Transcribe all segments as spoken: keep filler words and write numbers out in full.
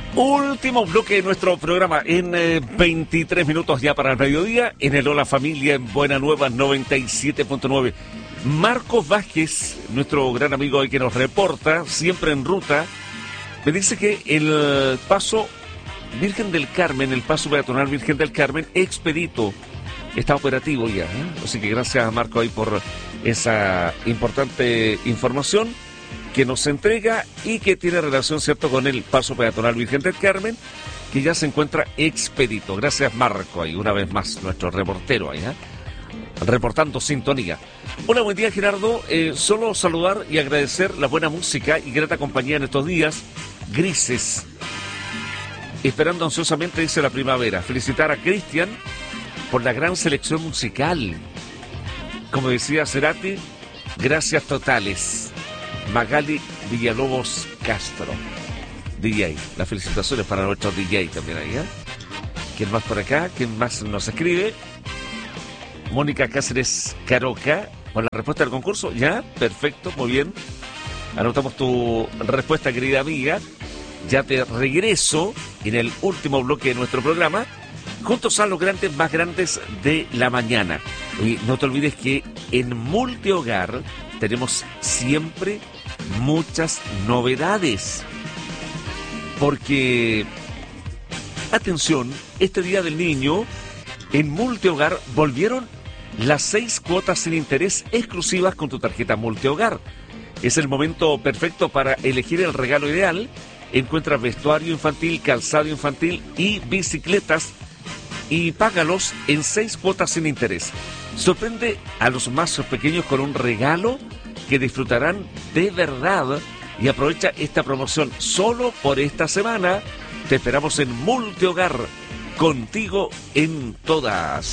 Último bloque de nuestro programa en eh, veintitrés minutos ya para el mediodía en el Hola Familia en Buena Nueva noventa y siete punto nueve. Marcos Vázquez, nuestro gran amigo ahí que nos reporta, siempre en ruta, me dice que el paso Virgen del Carmen, el paso peatonal Virgen del Carmen, expedito, está operativo ya, ¿eh? Así que gracias a Marco ahí por esa importante información que nos entrega y que tiene relación, ¿cierto?, con el paso peatonal Virgen del Carmen, que ya se encuentra expedito. Gracias, Marco, ahí una vez más, nuestro reportero ahí, ¿eh? Reportando sintonía. Hola, buen día, Gerardo. Eh, solo saludar y agradecer la buena música y grata compañía en estos días grises. Esperando ansiosamente, dice, la primavera. Felicitar a Cristian por la gran selección musical. Como decía Cerati, gracias totales. Magali Villalobos Castro, D J. Las felicitaciones para nuestro D J también ahí, ¿eh? ¿Quién más por acá? ¿Quién más nos escribe? Mónica Cáceres Caroca, con la respuesta del concurso. Ya, perfecto, muy bien. Anotamos tu respuesta, querida amiga. Ya te regreso en el último bloque de nuestro programa, juntos a los grandes más grandes de la mañana. Y no te olvides que en Multihogar tenemos siempre muchas novedades. Porque, atención, este Día del Niño, en Multihogar volvieron las seis cuotas sin interés exclusivas con tu tarjeta Multihogar. Es el momento perfecto para elegir el regalo ideal. Encuentras vestuario infantil, calzado infantil y bicicletas y págalos en seis cuotas sin interés. Sorprende a los más pequeños con un regalo que disfrutarán de verdad y aprovecha esta promoción solo por esta semana. Te esperamos en Multihogar, contigo en todas.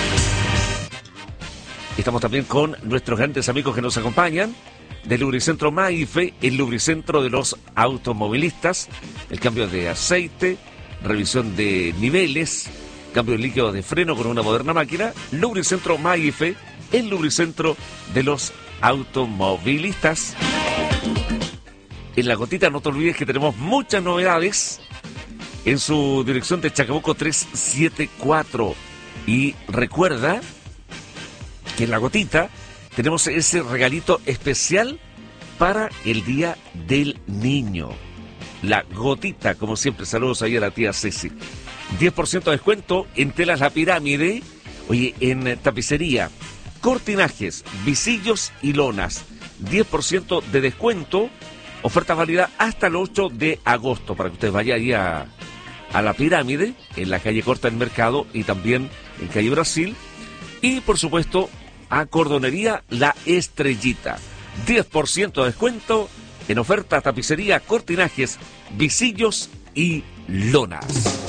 Estamos también con nuestros grandes amigos que nos acompañan del Lubricentro Maife, el lubricentro de los automovilistas, el cambio de aceite, revisión de niveles, cambio de líquido de freno con una moderna máquina. Lubricentro Maife, el lubricentro de los automovilistas. En La Gotita no te olvides que tenemos muchas novedades en su dirección de Chacabuco trescientos setenta y cuatro. Y recuerda que en La Gotita tenemos ese regalito especial para el Día del Niño. La Gotita, como siempre. Saludos ahí a la tía Ceci. diez por ciento de descuento en telas La Pirámide. Oye, en tapicería, cortinajes, visillos y lonas. diez por ciento de descuento. Oferta válida hasta el ocho de agosto. Para que usted vaya ahí a, a La Pirámide, en la calle Corta del Mercado y también en calle Brasil. Y por supuesto, a Cordonería La Estrellita. diez por ciento de descuento en oferta tapicería, cortinajes, visillos y lonas.